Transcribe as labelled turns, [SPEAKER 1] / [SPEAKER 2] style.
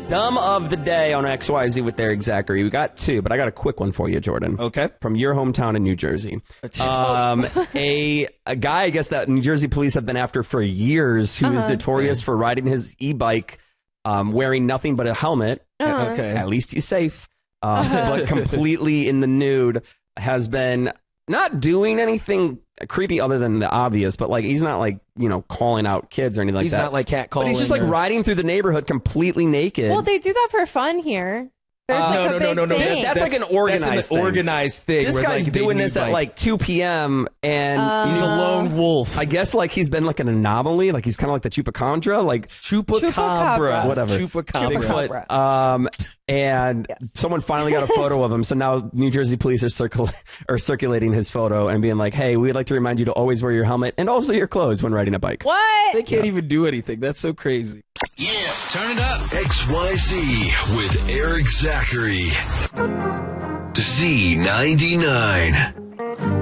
[SPEAKER 1] Dumb of the day on XYZ with Eric Zachary. We got two, but I got a quick one for you, Jordan.
[SPEAKER 2] Okay.
[SPEAKER 1] From your hometown in New Jersey. A guy, I guess, that New Jersey police have been after for years, who is notorious for riding his e-bike wearing nothing but a helmet.
[SPEAKER 2] Okay.
[SPEAKER 1] At least he's safe. But completely in the nude, has been not doing anything creepy other than the obvious, but like he's not like, you know, calling out kids or anything like
[SPEAKER 2] He's
[SPEAKER 1] that.
[SPEAKER 2] not like catcalling.
[SPEAKER 1] But he's just like riding through the neighborhood completely naked.
[SPEAKER 3] Well, they do that for fun here. There's like a big thing.
[SPEAKER 1] That's like an organized thing.
[SPEAKER 2] Organized thing.
[SPEAKER 1] This
[SPEAKER 2] where,
[SPEAKER 1] guy's
[SPEAKER 2] like,
[SPEAKER 1] doing
[SPEAKER 2] they
[SPEAKER 1] this
[SPEAKER 2] need,
[SPEAKER 1] at like 2 p.m. and
[SPEAKER 2] he's a lone wolf.
[SPEAKER 1] I guess like he's been like an anomaly. Like he's kind of like the chupacabra, like
[SPEAKER 2] Chupacabra.
[SPEAKER 1] whatever.
[SPEAKER 2] Chupacabra.
[SPEAKER 1] Bigfoot. And someone finally got a photo of him. So now New Jersey police are circulating his photo and being like, "Hey, we'd like to remind you to always wear your helmet and also your clothes when riding a bike."
[SPEAKER 3] What?
[SPEAKER 2] They can't even do anything. That's so crazy.
[SPEAKER 4] Yeah, turn it up. XYZ with Eric Zachary. Z99.